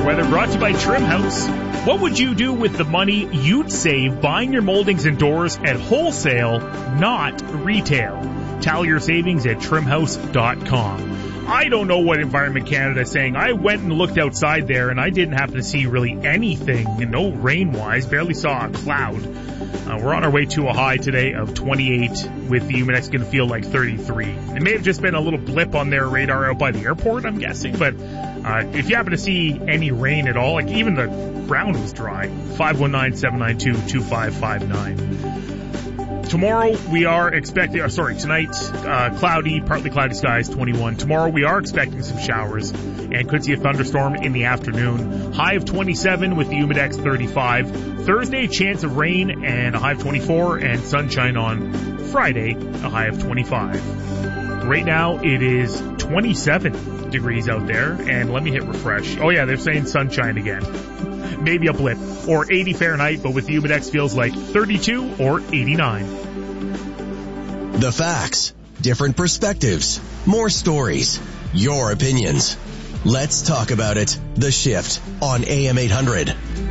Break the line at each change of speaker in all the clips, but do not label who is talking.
weather brought to you by Trim House. What would you do with the money you'd save buying your moldings and doors at wholesale, not retail? Tally your savings at trimhouse.com. I don't know what Environment Canada is saying. I went and looked outside there, and I didn't happen to see really anything, no rain-wise, barely saw a cloud. We're on our way to a high today of 28, with the Humidex going to feel like 33. It may have just been a little blip on their radar out by the airport, I'm guessing, but if you happen to see any rain at all, like even the ground was dry, 519-792-2559. Tomorrow we are expecting, tonight, cloudy, partly cloudy skies, 21. Tomorrow we are expecting some showers and could see a thunderstorm in the afternoon. High of 27 with the Humidex 35. Thursday, chance of rain and a high of 24, and sunshine on Friday, a high of 25. Right now it is 27 degrees out there, and let me hit refresh. Oh yeah, they're saying sunshine again. Maybe a blip, or 80 Fahrenheit, but with the Humidex feels like 32 or 89.
The facts, different perspectives, more stories, your opinions. Let's talk about it. The Shift on AM 800.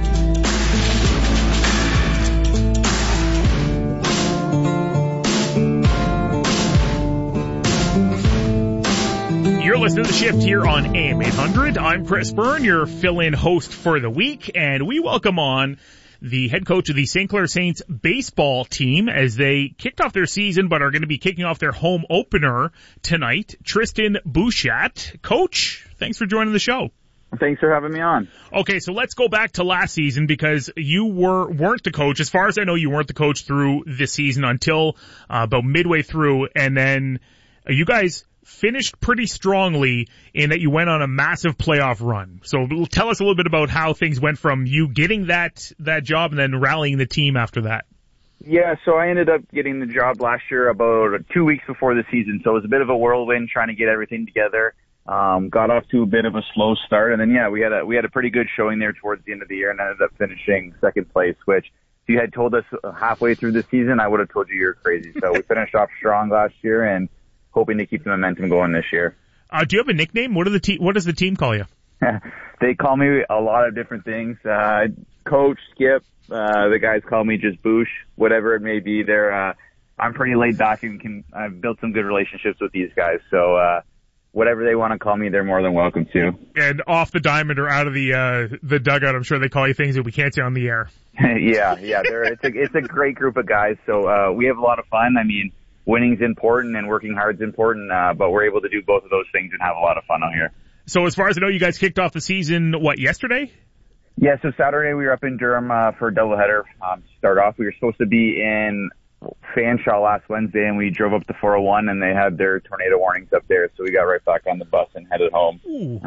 You're listening to The Shift here on AM 800. I'm Chris Byrne, your fill-in host for the week, and we welcome on the head coach of the St. Clair Saints baseball team as they kicked off their season but are going to be kicking off their home opener tonight, Tristan Bouchat. Coach, thanks for joining the show.
Thanks for having me on.
Okay, so let's go back to last season because you weren't the coach. As far as I know, you weren't the coach through this season until about midway through, and then you guys finished pretty strongly in that you went on a massive playoff run. So tell us a little bit about how things went from you getting that job and then rallying the team after that.
Yeah, so I ended up getting the job last year about 2 weeks before the season. So it was a bit of a whirlwind trying to get everything together. Got off to a bit of a slow start, and then we had a pretty good showing there towards the end of the year, and ended up finishing second place, which if you had told us halfway through the season, I would have told you you're crazy. So we finished off strong last year and hoping to keep the momentum going this year.
Do you have a nickname? What does the team call you?
They call me a lot of different things. Coach, Skip, the guys call me just Boosh, whatever it may be. I'm pretty laid back and I've built some good relationships with these guys. So, whatever they want to call me, they're more than welcome to.
And off the diamond or out of the dugout, I'm sure they call you things that we can't say on the air.
Yeah. It's a great group of guys. So, we have a lot of fun. I mean, winning's important and working hard's important, but we're able to do both of those things and have a lot of fun out here.
So as far as I know, you guys kicked off the season, yesterday?
Yeah, so Saturday we were up in Durham for a doubleheader. To start off, we were supposed to be in Fanshawe last Wednesday, and we drove up to 401, and they had their tornado warnings up there, so we got right back on the bus and headed home.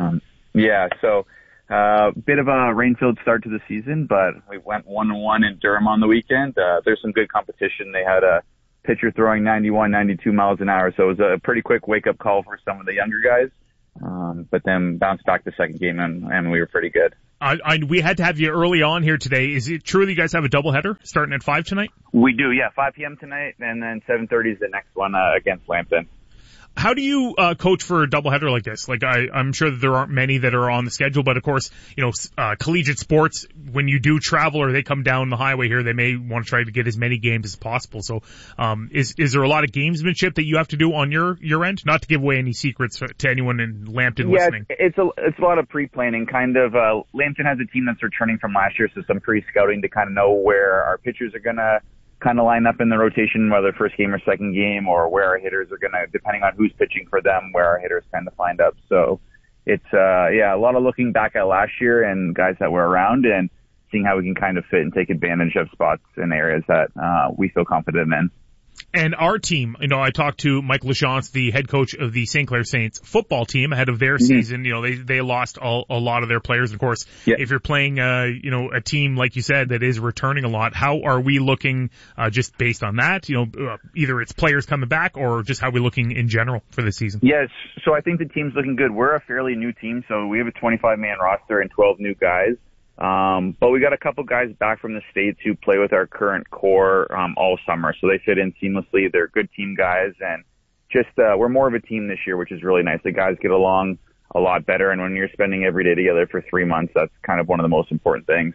So bit of a rain-filled start to the season, but we went 1-1 in Durham on the weekend. There's some good competition. They had a pitcher throwing 91, 92 miles an hour. So it was a pretty quick wake-up call for some of the younger guys. But then bounced back the second game, and we were pretty good.
We had to have you early on here today. Is it true that you guys have a doubleheader starting at 5 tonight?
We do, yeah. 5 p.m. tonight, and then 7:30 is the next one against Lambton.
How do you coach for a doubleheader like this? Like I'm sure that there aren't many that are on the schedule, but of course, collegiate sports, when you do travel or they come down the highway here, they may want to try to get as many games as possible. So, is there a lot of gamesmanship that you have to do on your end? Not to give away any secrets to anyone in Lambton listening.
Yeah, it's a lot of pre-planning. Kind of, Lambton has a team that's returning from last year, so some pre-scouting to kind of know where our pitchers are gonna kind of line up in the rotation, whether first game or second game, or where our hitters are going to, depending on who's pitching for them, where our hitters kind of lined up. So it's, a lot of looking back at last year and guys that were around and seeing how we can kind of fit and take advantage of spots in areas that we feel confident in.
And our team, I talked to Mike Lachance, the head coach of the St. Clair Saints football team ahead of their season. They lost a lot of their players. Of course, if you're playing, a team, like you said, that is returning a lot, how are we looking, just based on that? Either it's players coming back or just how we're looking in general for the season?
Yes. So I think the team's looking good. We're a fairly new team, so we have a 25-man roster and 12 new guys. But we got a couple guys back from the States who play with our current core, all summer. So they fit in seamlessly. They're good team guys, and just, we're more of a team this year, which is really nice. The guys get along, a lot better. And when you're spending every day together for 3 months, that's kind of one of the most important things.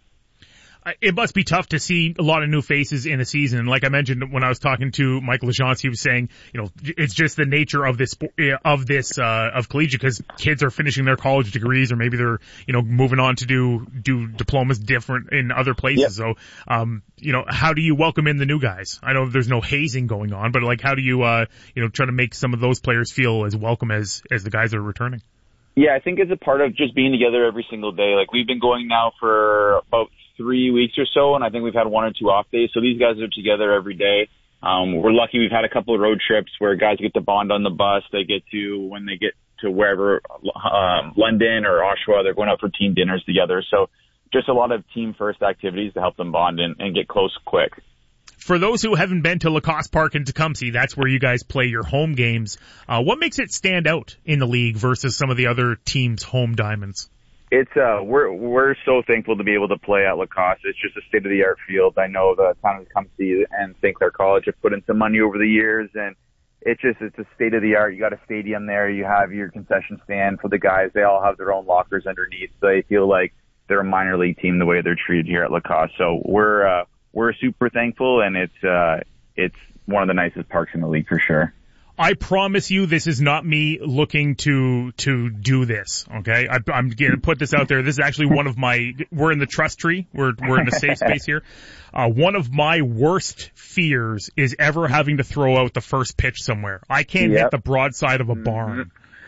It must be tough to see a lot of new faces in a season. Like I mentioned when I was talking to Mike Legence, he was saying, it's just the nature of this, of collegiate, because kids are finishing their college degrees, or maybe they're, moving on to do diplomas different in other places. Yep. So, how do you welcome in the new guys? I know there's no hazing going on, but like, how do you, try to make some of those players feel as welcome as the guys that are returning?
Yeah, I think it's a part of just being together every single day. Like, we've been going now for about 3 weeks or so, and I think we've had 1 or 2 off days. So these guys are together every day. We're lucky we've had a couple of road trips where guys get to bond on the bus. They get to, when they get to wherever, London or Oshawa, they're going out for team dinners together. So just a lot of team first activities to help them bond and get close quick.
For those who haven't been to Lacoste Park in Tecumseh, that's where you guys play your home games. What makes it stand out in the league versus some of the other teams' home diamonds?
It's we're so thankful to be able to play at Lacoste. It's just a state of the art field. I know the town of Tecumseh and St. Clair College have put in some money over the years, and it's a state of the art. You got a stadium there. You have your concession stand for the guys. They all have their own lockers underneath, so they feel like they're a minor league team the way they're treated here at Lacoste. So we're super thankful, and it's one of the nicest parks in the league for sure.
I promise you this is not me looking to do this, okay? I'm going to put this out there. This is actually one of we're in the trust tree. We're in a safe space here. One of my worst fears is ever having to throw out the first pitch somewhere. I can't hit the broadside of a barn.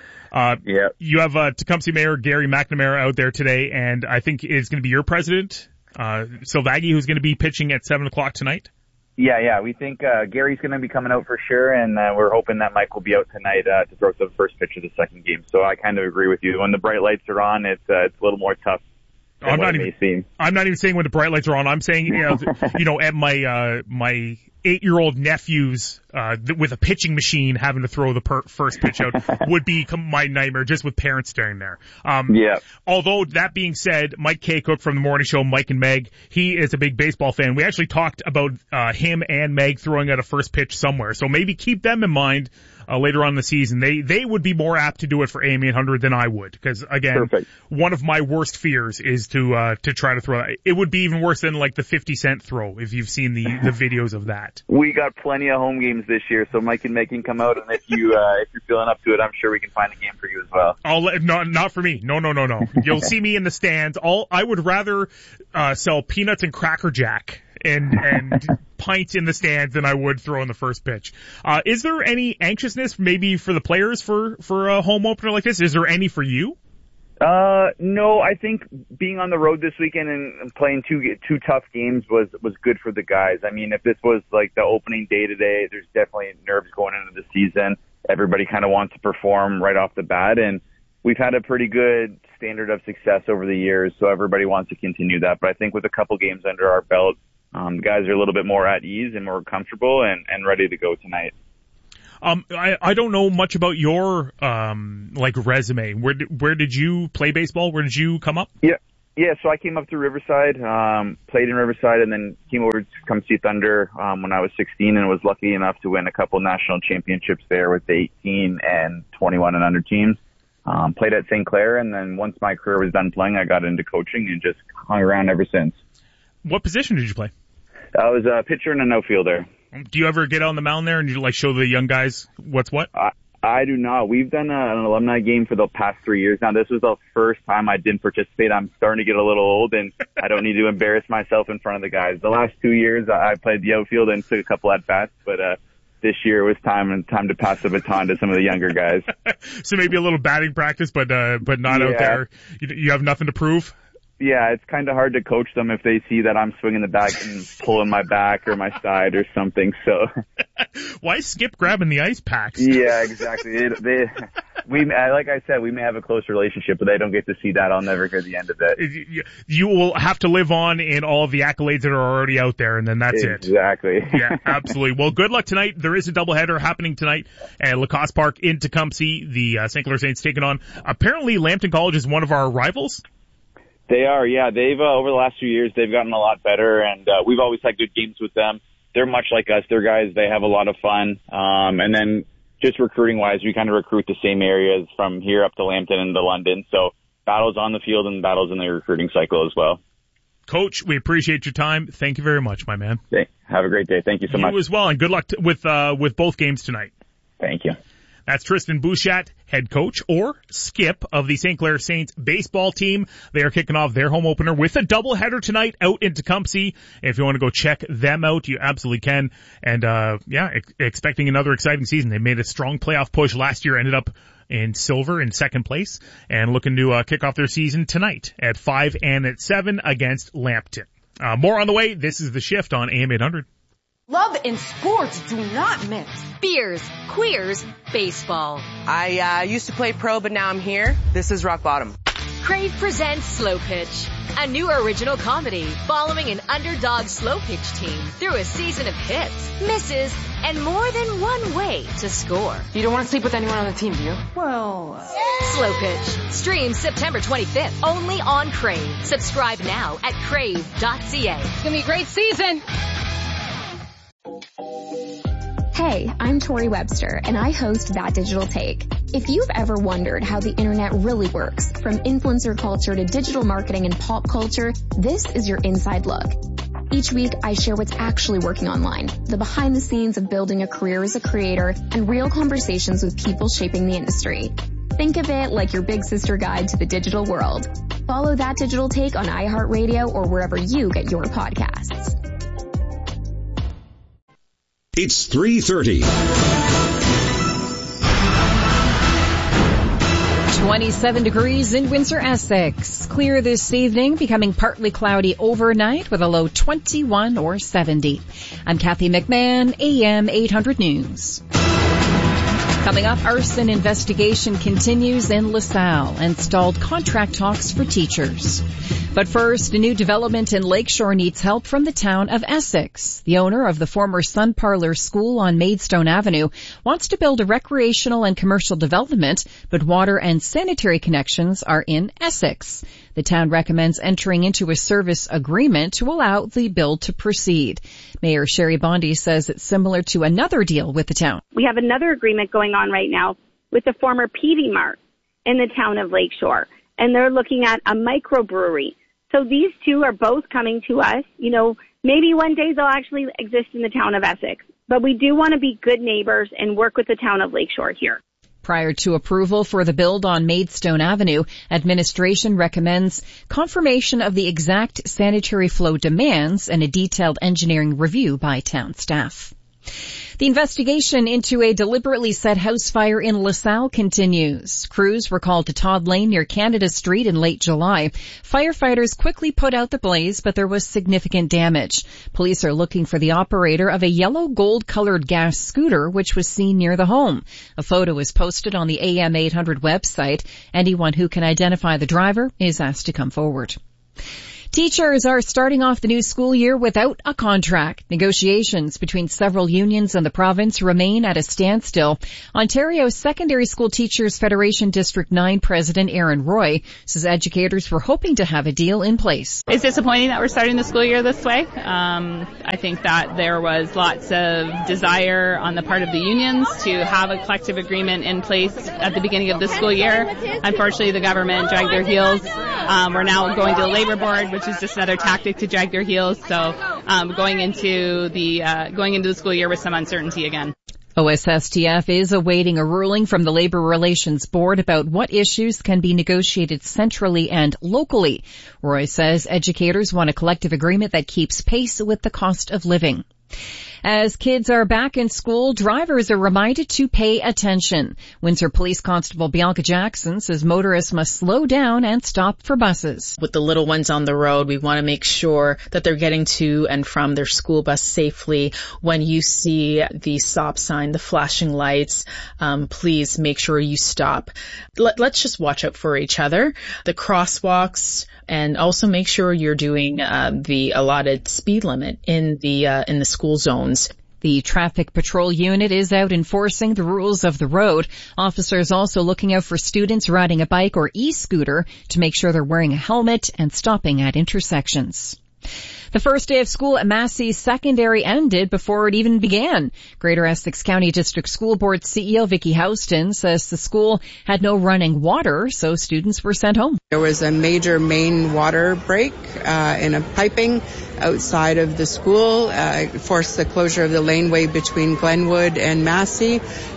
You have Tecumseh Mayor Gary McNamara out there today, and I think it's going to be your president, Silvaggi, who's going to be pitching at 7:00 tonight.
Yeah. We think Gary's going to be coming out for sure, and we're hoping that Mike will be out tonight to throw the first pitch of the second game. So I kind of agree with you. When the bright lights are on, it's a little more tough. I'm not
even saying when the bright lights are on. I'm saying, at my 8-year-old nephew's with a pitching machine having to throw the first pitch out would be my nightmare, just with parents staring there. Although that being said, Mike Kaycook from the morning show, Mike and Meg, he is a big baseball fan. We actually talked about him and Meg throwing out a first pitch somewhere, so maybe keep them in mind. Later on in the season, they would be more apt to do it for AM 800 than I would, because again, one of my worst fears is to try to throw. It would be even worse than like the 50-cent throw, if you've seen the videos of that.
We got plenty of home games this year, so Mike and Meg can come out, and if you're feeling up to it, I'm sure we can find a game for you as well.
Not for me. No. You'll see me in the stands. I would rather sell peanuts and Cracker Jack and pints in the stands than I would throw in the first pitch. Is there any anxiousness maybe for the players for a home opener like this? Is there any for you?
No, I think being on the road this weekend and playing two tough games was good for the guys. I mean, if this was like the opening day today, there's definitely nerves going into the season. Everybody kind of wants to perform right off the bat, and we've had a pretty good standard of success over the years, so everybody wants to continue that. But I think with a couple games under our belt, guys are a little bit more at ease and more comfortable and ready to go tonight.
I don't know much about your resume. Where did you play baseball? Where did you come up?
Yeah. So I came up to Riverside, played in Riverside, and then came over to Tecumseh Thunder when I was 16, and was lucky enough to win a couple national championships there with the 18 and 21 and under teams. Played at St. Clair, and then once my career was done playing, I got into coaching and just hung around ever since. What position did you play? I was a pitcher and an outfielder.
Do you ever get on the mound there and you show the young guys what's what?
I do not. We've done an alumni game for the past 3 years now. This was the first time I didn't participate. I'm starting to get a little old, and I don't need to embarrass myself in front of the guys. The last 2 years, I played the outfield and took a couple at-bats, but this year it was time to pass the baton to some of the younger guys.
So maybe a little batting practice, but not out there. You have nothing to prove?
Yeah, it's kind of hard to coach them if they see that I'm swinging the bat and pulling my back or my side or something. So,
why skip grabbing the ice packs?
Yeah, exactly. Like I said, we may have a close relationship, but they don't get to see that. I'll never hear the end of it.
You will have to live on in all of the accolades that are already out there, and then that's it.
Exactly.
Yeah, absolutely. Well, good luck tonight. There is a doubleheader happening tonight at Lacoste Park in Tecumseh. The St. Clair Saints taking on. Apparently, Lambton College is one of our rivals.
They are, yeah. They've over the last few years, they've gotten a lot better, and we've always had good games with them. They're much like us. They're guys, they have a lot of fun. And then just recruiting wise, we kind of recruit the same areas from here up to Lambton and to London. So battles on the field and battles in the recruiting cycle as well.
Coach, we appreciate your time. Thank you very much, my man.
Okay. Have a great day. Thank you so much.
You as well, and good luck with both games tonight.
Thank you.
That's Tristan Bouchat, head coach or skip of the St. Clair Saints baseball team. They are kicking off their home opener with a doubleheader tonight out in Tecumseh. If you want to go check them out, you absolutely can. And expecting another exciting season. They made a strong playoff push last year, ended up in silver in second place, and looking to kick off their season tonight at 5 and at 7 against Lambton. More on the way. This is The Shift on AM 800.
Love and sports do not mix.
Beers, queers, baseball.
I used to play pro, but now I'm here. This is rock bottom.
Crave presents Slow Pitch, a new original comedy following an underdog slow pitch team through a season of hits, misses, and more than one way to score.
You don't want to sleep with anyone on the team, do you? Well...
Slow Pitch. Streams September 25th, only on Crave. Subscribe now at crave.ca.
It's going to be a great season.
Hey, I'm Tori Webster, and I host That Digital Take. If you've ever wondered how the internet really works, from influencer culture to digital marketing and pop culture, this is your inside look. Each week, I share what's actually working online, the behind the scenes of building a career as a creator, and real conversations with people shaping the industry. Think of it like your big sister guide to the digital world. Follow That Digital Take on iHeartRadio or wherever you get your podcasts.
It's 3:30.
27 degrees in Windsor, Essex. Clear this evening, becoming partly cloudy overnight with a low 21 or 70. I'm Kathy McMahon, AM 800 News. Coming up, arson investigation continues in LaSalle and stalled contract talks for teachers. But first, a new development in Lakeshore needs help from the town of Essex. The owner of the former Sun Parlor School on Maidstone Avenue wants to build a recreational and commercial development, but water and sanitary connections are in Essex. The town recommends entering into a service agreement to allow the build to proceed. Mayor Sherry Bondi says it's similar to another deal with the town.
We have another agreement going on right now with the former Peavey Mart in the town of Lakeshore, and they're looking at a microbrewery. So these two are both coming to us. You know, maybe one day they'll actually exist in the town of Essex, but we do want to be good neighbors and work with the town of Lakeshore here.
Prior to approval for the build on Maidstone Avenue, administration recommends confirmation of the exact sanitary flow demands and a detailed engineering review by town staff. The investigation into a deliberately set house fire in LaSalle continues. Crews were called to Todd Lane near Canada Street in late July. Firefighters quickly put out the blaze, but there was significant damage. Police are looking for the operator of a yellow gold-colored gas scooter, which was seen near the home. A photo is posted on the AM 800 website. Anyone who can identify the driver is asked to come forward. Teachers are starting off the new school year without a contract. Negotiations between several unions and the province remain at a standstill. Ontario Secondary School Teachers Federation District 9 President Aaron Roy says educators were hoping to have a deal in place.
It's disappointing that we're starting the school year this way. I think that there was lots of desire on the part of the unions to have a collective agreement in place at the beginning of the school year. Unfortunately, the government dragged their heels. We're now going to the Labour Board, which is just another tactic to drag their heels. So going into the school year with some uncertainty again.
OSSTF is awaiting a ruling from the Labor Relations Board about what issues can be negotiated centrally and locally. Roy says educators want a collective agreement that keeps pace with the cost of living. As kids are back in school, drivers are reminded to pay attention. Windsor Police Constable Bianca Jackson says motorists must slow down and stop for buses.
With the little ones on the road, we want to make sure that they're getting to and from their school bus safely. When you see the stop sign, the flashing lights, please make sure you stop. Let's just watch out for each other. The crosswalks, and also make sure you're doing the allotted speed limit in the school zones.
The Traffic Patrol Unit is out enforcing the rules of the road. Officers also looking out for students riding a bike or e-scooter to make sure they're wearing a helmet and stopping at intersections. The first day of school at Massey Secondary ended before it even began. Greater Essex County District School Board CEO Vicky Houston says the school had no running water, so students were sent home.
There was a major main water break in a piping outside of the school. It forced the closure of the laneway between Glenwood and Massey.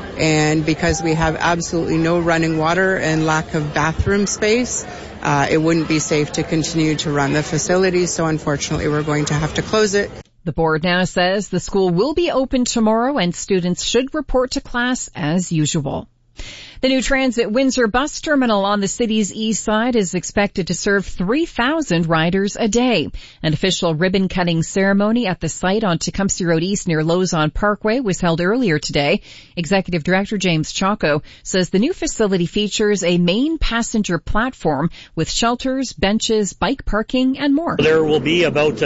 And because we have absolutely no running water and lack of bathroom space, it wouldn't be safe to continue to run the facility, so unfortunately we're going to have to close it.
The board now says the school will be open tomorrow and students should report to class as usual. The new Transit Windsor bus terminal on the city's east side is expected to serve 3,000 riders a day. An official ribbon-cutting ceremony at the site on Tecumseh Road East near Lozon Parkway was held earlier today. Executive Director James Chaco says the new facility features a main passenger platform with shelters, benches, bike parking, and more.
There will be about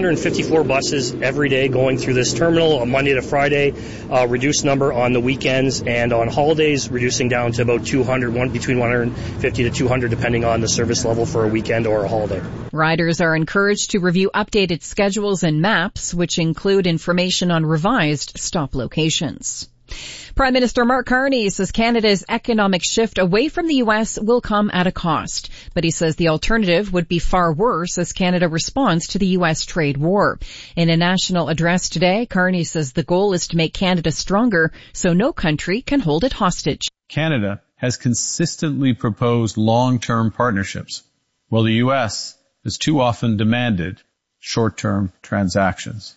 454 buses every day going through this terminal on Monday to Friday, reduced number on the weekends, and on holidays reducing down to about 200, between 150 to 200 depending on the service level for a weekend or a holiday.
Riders are encouraged to review updated schedules and maps, which include information on revised stop locations. Prime Minister Mark Carney says Canada's economic shift away from the U.S. will come at a cost. But he says the alternative would be far worse as Canada responds to the U.S. trade war. In a national address today, Carney says the goal is to make Canada stronger so no country can hold it hostage.
Canada has consistently proposed long-term partnerships, while the U.S. has too often demanded short-term transactions.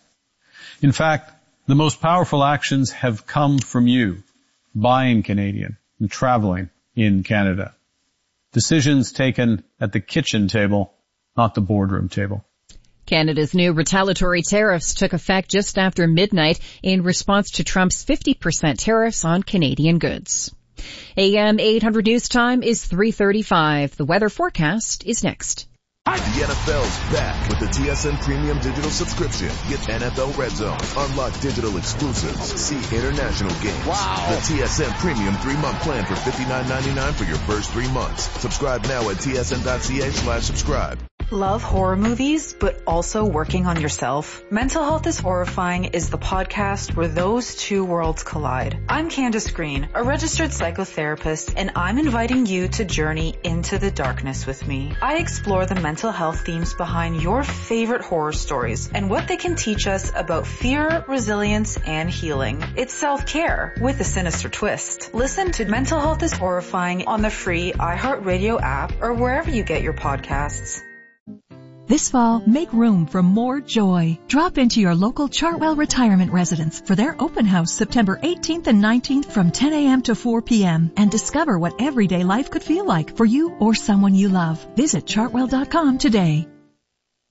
In fact, the most powerful actions have come from you, buying Canadian and traveling in Canada. Decisions taken at the kitchen table, not the boardroom table.
Canada's new retaliatory tariffs took effect just after midnight in response to Trump's 50% tariffs on Canadian goods. AM 800 News Time is 3:35. The weather forecast is next.
The NFL's back with the TSN Premium Digital Subscription. Get NFL Red Zone, unlock digital exclusives, see international games. Wow! The TSN Premium 3-month plan for $59.99 for your first 3 months. Subscribe now at tsn.ca/subscribe.
Love horror movies, but also working on yourself? Mental Health is Horrifying is the podcast where those two worlds collide. I'm Candace Green, a registered psychotherapist, and I'm inviting you to journey into the darkness with me. I explore the mental health themes behind your favorite horror stories and what they can teach us about fear, resilience, and healing. It's self-care with a sinister twist. Listen to Mental Health is Horrifying on the free iHeartRadio app or wherever you get your podcasts.
This fall, make room for more joy. Drop into your local Chartwell Retirement Residence for their open house September 18th and 19th from 10 a.m. to 4 p.m. and discover what everyday life could feel like for you or someone you love. Visit chartwell.com today.